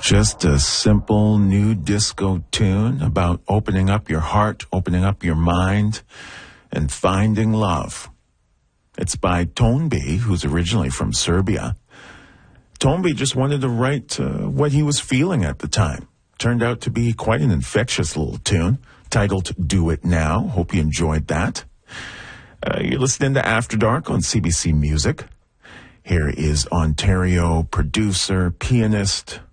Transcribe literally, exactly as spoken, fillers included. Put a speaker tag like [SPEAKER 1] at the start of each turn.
[SPEAKER 1] Just a simple new disco tune about opening up your heart, opening up your mind, and finding love. It's by Tonbi, who's originally from Serbia. Tonbi just wanted to write uh, what he was feeling at the time. Turned out to be quite an infectious little tune, titled Do It Now. Hope you enjoyed that. Uh, you're listening to After Dark on C B C Music. Here is Ontario producer, pianist,